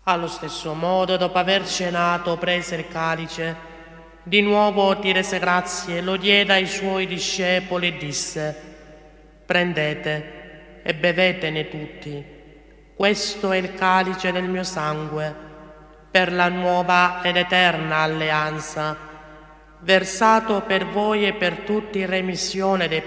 Allo stesso modo, dopo aver cenato, prese il calice, di nuovo ti rese grazie, lo diede ai suoi discepoli e disse: prendete e bevetene tutti. Questo è il calice del mio sangue, per la nuova ed eterna alleanza, versato per voi e per tutti in remissione dei